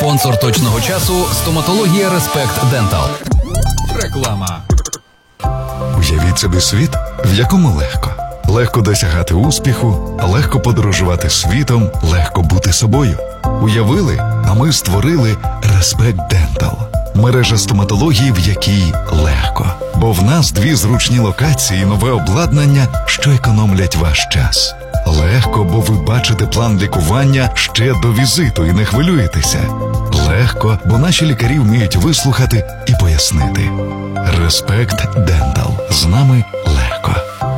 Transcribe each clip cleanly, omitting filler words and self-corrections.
Спонсор точного часу – стоматологія Респект Дентал. Реклама. Уявіть собі світ, в якому легко. Легко досягати успіху, легко подорожувати світом, легко бути собою. Уявили, а ми створили Респект Дентал. Мережа стоматології, в якій легко. Бо в нас 2 зручні локації і нове обладнання, що економлять ваш час. Легко, бо ви бачите план лікування ще до візиту і не хвилюєтеся. Легко, бо наші лікарі вміють вислухати і пояснити. Респект Дентал. З нами легко.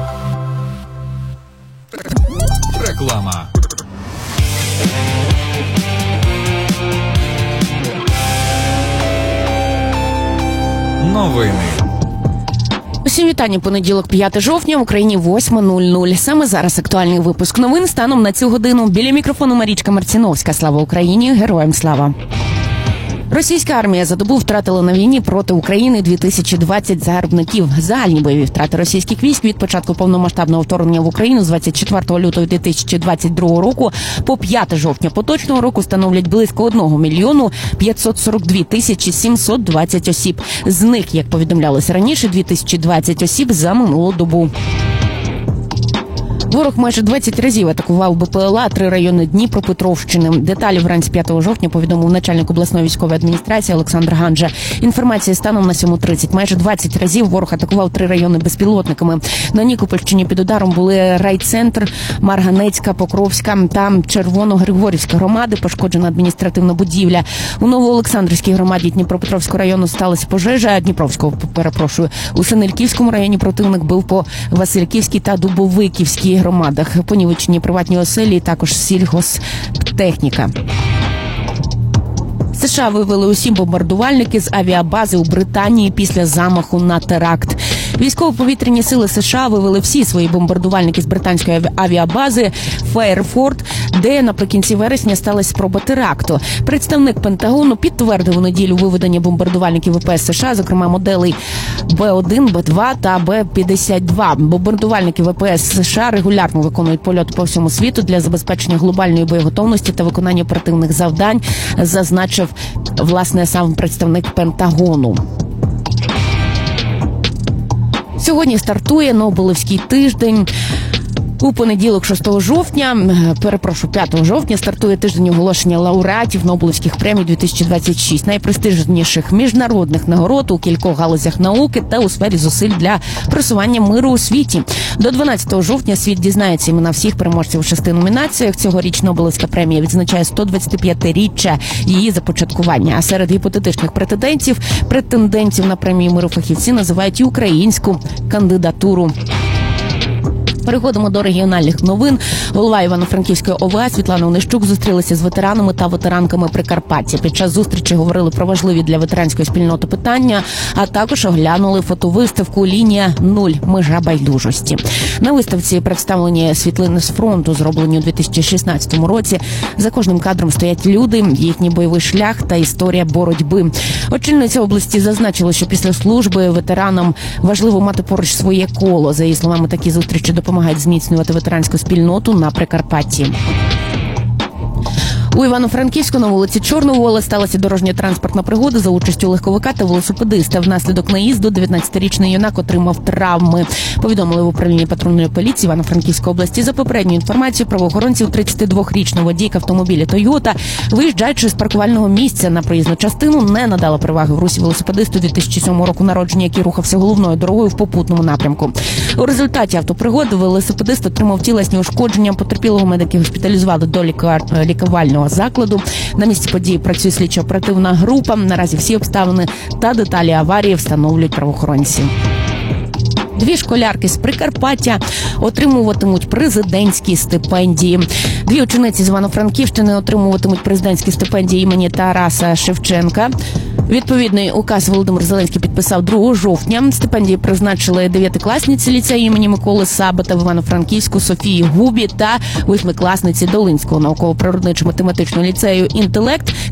Реклама. Новини. Усім вітання. Понеділок, 5 жовтня, в Україні 8:00. Саме зараз актуальний випуск новин станом на цю годину. Біля мікрофону Марічка Марціновська. Слава Україні! Героям слава! Російська армія за добу втратила на війні проти України 2020 загарбників. Загальні бойові втрати російських військ від початку повномасштабного вторгнення в Україну з 24 лютого 2022 року по 5 жовтня поточного року становлять близько 1 мільйону 542 тисячі 720 осіб. З них, як повідомлялося раніше, 2020 осіб за минулу добу. Ворог майже 20 разів атакував БПЛА 3 райони Дніпропетровщини. Деталі вранці 5 жовтня повідомив начальник обласної військової адміністрації Олександр Ганжа. Інформація станом на 7:30. Майже 20 разів ворог атакував 3 райони безпілотниками. На Нікопольщині під ударом були райцентр, Марганецька, Покровська та Червоно-Григорівська громади. Пошкоджена адміністративна будівля. У Новоолександрівській громаді Дніпропетровського району сталася пожежа. У Синельківському районі противник бив по Васильківській та Дубовиківській громадах. Понівечені приватні оселі, також сільгосптехніка. США вивели усі бомбардувальники з авіабази у Британії після замаху на теракт. Військово-повітряні сили США вивели всі свої бомбардувальники з британської авіабази Фейерфорд, де наприкінці вересня сталася спроба теракту. Представник Пентагону підтвердив у неділю виведення бомбардувальників ВПС США, зокрема моделей Б-1, Б-2 та Б-52. Бомбардувальники ВПС США регулярно виконують польоти по всьому світу для забезпечення глобальної боєготовності та виконання оперативних завдань, зазначив, власне, сам представник Пентагону. Сьогодні стартує Нобелівський тиждень. У понеділок, 5 жовтня, стартує тиждень оголошення лауреатів Нобелівських премій 2026, найпрестижніших міжнародних нагород у кількох галузях науки та у сфері зусиль для просування миру у світі. До 12 жовтня світ дізнається імена всіх переможців у 6 номінаціях. Цьогоріч Нобелівська премія відзначає 125-річчя її започаткування. А серед гіпотетичних претендентів на премію миру фахівці називають і українську кандидатуру. Переходимо до регіональних новин. Голова Івано-Франківської ОВА Світлана Онищук зустрілася з ветеранами та ветеранками Прикарпаття. Під час зустрічі говорили про важливі для ветеранської спільноти питання, а також оглянули фотовиставку «Лінія 0. Межа байдужості». На виставці представлені світлини з фронту, зроблені у 2016 році. За кожним кадром стоять люди, їхній бойовий шлях та історія боротьби. Очільниця області зазначила, що після служби ветеранам важливо мати поруч своє коло. За її словами, такі зустрічі допомагають зміцнювати ветеранську спільноту на Прикарпатті. У Івано-Франківську на вулиці Чорновола сталася дорожньо-транспортна пригода за участю легковика та велосипедиста. Внаслідок наїзду 19-річний юнак отримав травми. Повідомили в управлінні патрульної поліції Івано-Франківської області. За попередньою інформацією правоохоронців, 32-річного водійка автомобіля «Тойота», виїжджаючи з паркувального місця на проїзну частину, не надала переваги в русі велосипедисту 2007 року народження, який рухався головною дорогою в попутному напрямку. У результаті автопригоди велосипедист отримав тілесні ушкодження. Потерпілого медики госпіталізували до лікувального закладу. На місці події працює слідчо-оперативна група. Наразі всі обставини та деталі аварії встановлюють правоохоронці. 2 школярки з Прикарпаття отримуватимуть президентські стипендії. 2 учениці з Івано-Франківщини отримуватимуть президентські стипендії імені Тараса Шевченка. Відповідний указ Володимир Зеленський підписав 2 жовтня. Стипендії призначили 9-класниці ліцею імені Миколи Сабата в Івано-Франківську Софії Губі та 8-класниці Долинського науково-природничо-математичного ліцею «Інтелект»